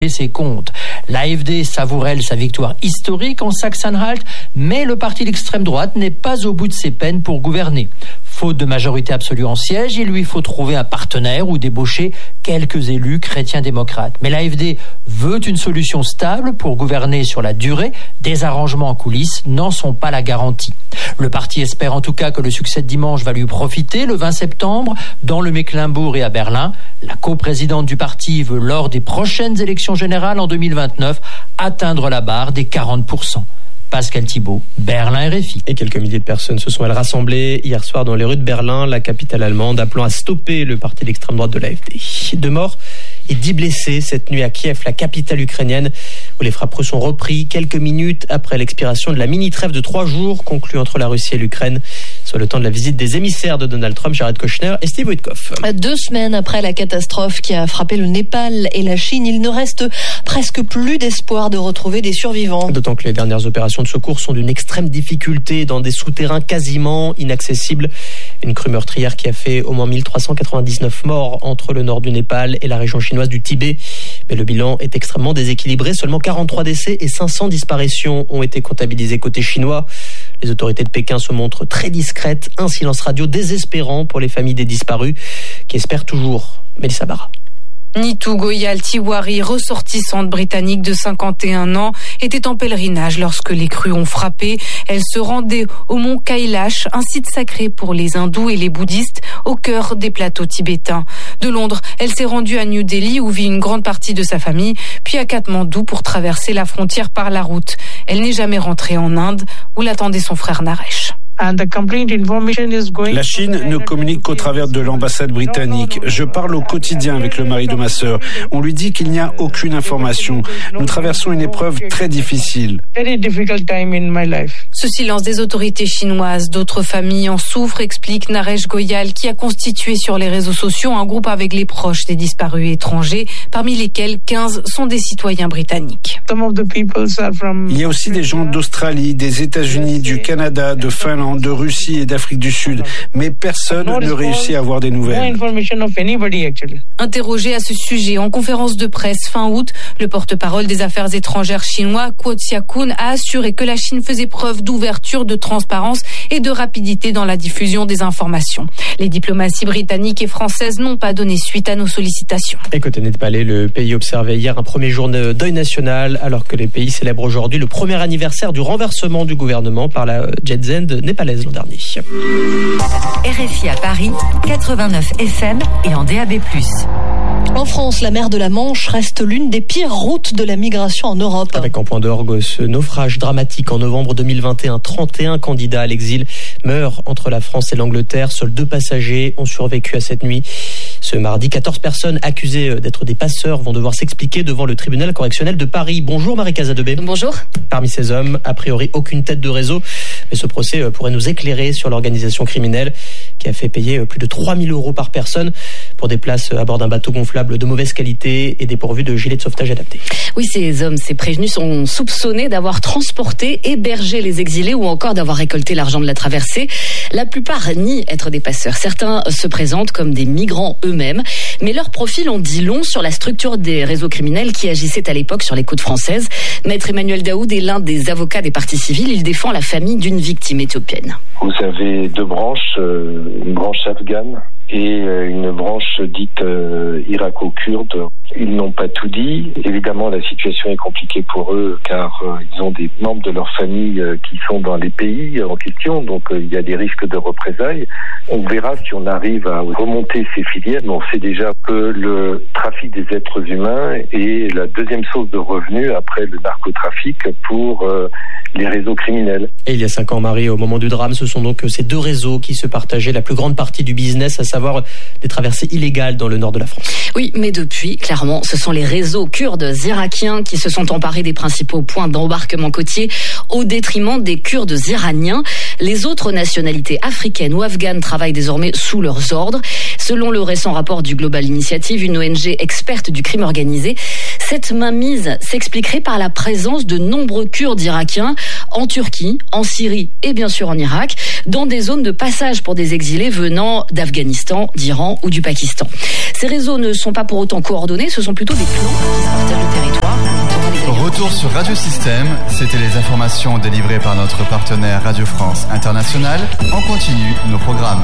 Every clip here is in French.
ses comptes. L'AfD savoure sa victoire historique en Saxe-Anhalt, mais le parti d'extrême droite n'est pas au bout de ses peines pour gouverner. Faute de majorité absolue en siège, il lui faut trouver un partenaire ou débaucher quelques élus chrétiens-démocrates. Mais l'AfD veut une solution stable pour gouverner sur la durée. Des arrangements en coulisses n'en sont pas la garantie. Le parti espère en tout cas que le succès de dimanche va lui profiter le 20 septembre dans le Mecklembourg et à Berlin. La coprésidente du parti veut lors des prochaines élections générales en 2029 atteindre la barre des 40%. Pascal Thibault, Berlin RFI. Et quelques milliers de personnes se sont rassemblées hier soir dans les rues de Berlin, la capitale allemande, appelant à stopper le parti d'extrême droite de l'AfD. 2 morts et 10 blessés cette nuit à Kiev, la capitale ukrainienne, où les frappes russes ont repris quelques minutes après l'expiration de la mini-trêve de 3 jours conclue entre la Russie et l'Ukraine, sur le temps de la visite des émissaires de Donald Trump, Jared Kushner et Steve Witkoff. 2 semaines après la catastrophe qui a frappé le Népal et la Chine, il ne reste presque plus d'espoir de retrouver des survivants. D'autant que les dernières opérations de secours sont d'une extrême difficulté dans des souterrains quasiment inaccessibles. Une crue meurtrière qui a fait au moins 1399 morts entre le nord du Népal et la région chinoise du Tibet. Mais le bilan est extrêmement déséquilibré. Seulement 43 décès et 500 disparitions ont été comptabilisés côté chinois. Les autorités de Pékin se montrent très discrètes. Un silence radio désespérant pour les familles des disparus qui espèrent toujours. Mélissa Barra. Nitu Goyal Tiwari, ressortissante britannique de 51 ans, était en pèlerinage lorsque les crues ont frappé. Elle se rendait au mont Kailash, un site sacré pour les hindous et les bouddhistes, au cœur des plateaux tibétains. De Londres, elle s'est rendue à New Delhi où vit une grande partie de sa famille, puis à Katmandou pour traverser la frontière par la route. Elle n'est jamais rentrée en Inde où l'attendait son frère Naresh. La Chine ne communique qu'au travers de l'ambassade britannique. Je parle au quotidien avec le mari de ma sœur. On lui dit qu'il n'y a aucune information. Nous traversons une épreuve très difficile. Ce silence des autorités chinoises, d'autres familles en souffrent, explique Naresh Goyal, qui a constitué sur les réseaux sociaux un groupe avec les proches des disparus étrangers, parmi lesquels 15 sont des citoyens britanniques. Il y a aussi des gens d'Australie, des États-Unis, du Canada, de Finlande, de Russie et d'Afrique du Sud, mais personne ne réussit à avoir des nouvelles. Interrogé à ce sujet en conférence de presse fin août, le porte-parole des affaires étrangères chinois, Guo Xiaokun, a assuré que la Chine faisait preuve d'ouverture, de transparence et de rapidité dans la diffusion des informations. Les diplomaties britanniques et françaises n'ont pas donné suite à nos sollicitations. Et côté népalais, le pays observait hier un premier jour de deuil national, alors que les pays célèbrent aujourd'hui le premier anniversaire du renversement du gouvernement par la Jet-Zen népalaise l'an dernier. RFI à Paris, 89 FM et en DAB+. En France, la mer de la Manche reste l'une des pires routes de la migration en Europe. Avec en point d'orgue ce naufrage dramatique en novembre 2021, 31 candidats à l'exil meurent entre la France et l'Angleterre. Seuls 2 passagers ont survécu à cette nuit. Ce mardi, 14 personnes accusées d'être des passeurs vont devoir s'expliquer devant le tribunal correctionnel de Paris. Bonjour Marie Casadebé. Bonjour. Parmi ces hommes, a priori aucune tête de réseau, mais ce procès pourrait nous éclairer sur l'organisation criminelle qui a fait payer plus de 3 000 € par personne pour des places à bord d'un bateau gonflable de mauvaise qualité et dépourvu de gilets de sauvetage adaptés. Oui, ces hommes, ces prévenus sont soupçonnés d'avoir transporté, hébergé les exilés ou encore d'avoir récolté l'argent de la traversée. La plupart nient être des passeurs. Certains se présentent comme des migrants eux-mêmes, mais leur profil en dit long sur la structure des réseaux criminels qui agissaient à l'époque sur les côtes françaises. Maître Emmanuel Daoud est l'un des avocats des parties civiles. Il défend la famille d'une victime éthiopienne. Vous avez 2 branches, une branche afghane et une branche dite irako-kurde. Ils n'ont pas tout dit. Évidemment, la situation est compliquée pour eux car ils ont des membres de leur famille qui sont dans les pays en question, donc il y a des risques de représailles. On verra si on arrive à remonter ces filières, mais on sait déjà que le trafic des êtres humains est la deuxième source de revenus après le narcotrafic pour les réseaux criminels. Et il y a 5 ans, Marie, au moment du drame, ce sont donc ces 2 réseaux qui se partageaient la plus grande partie du business, à savoir des traversées illégales dans le nord de la France. Oui, mais depuis, clairement, ce sont les réseaux kurdes irakiens qui se sont emparés des principaux points d'embarquement côtier au détriment des Kurdes iraniens. Les autres nationalités africaines ou afghanes travaillent désormais sous leurs ordres. Selon le récent rapport du Global Initiative, une ONG experte du crime organisé, cette mainmise s'expliquerait par la présence de nombreux Kurdes irakiens en Turquie, en Syrie et bien sûr en Irak, dans des zones de passage pour des exilés venant d'Afghanistan. d'Afghanistan, d'Iran ou du Pakistan. Ces réseaux ne sont pas pour autant coordonnés, ce sont plutôt des clans qui se partagent le territoire. Retour sur Radio Système, c'était les informations délivrées par notre partenaire Radio France Internationale. On continue nos programmes.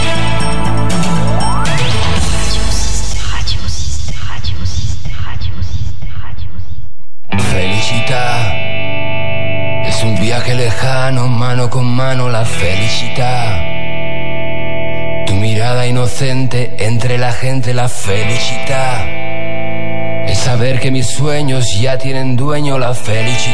Felicità es un viaje lejano, mano con mano la felicidad. Tu mirada inocente entre la gente, la felicidad. Es saber que mis sueños ya tienen dueño, la felicidad.